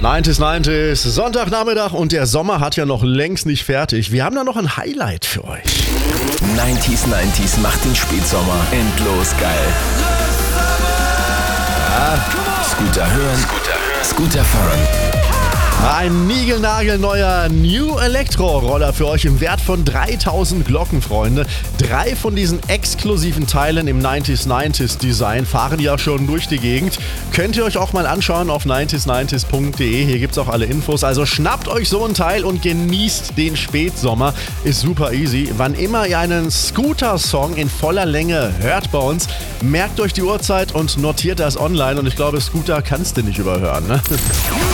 90s, Sonntagnachmittag und der Sommer hat ja noch längst nicht fertig. Wir haben da noch ein Highlight für euch. 90s macht den Spätsommer endlos geil. Ja. Scooter hören, Scooter fahren. Ein niegelnagelneuer New Elektro-Roller für euch im Wert von 3000 Glocken, Freunde. 3 von diesen exklusiven Teilen im 90s Design fahren ja schon durch die Gegend. Könnt ihr euch auch mal anschauen auf 90s90s.de. Hier gibt's auch alle Infos. Also schnappt euch so ein Teil und genießt den Spätsommer. Ist super easy. Wann immer ihr einen Scooter-Song in voller Länge hört bei uns, merkt euch die Uhrzeit und notiert das online. Und ich glaube, Scooter kannst du nicht überhören, ne?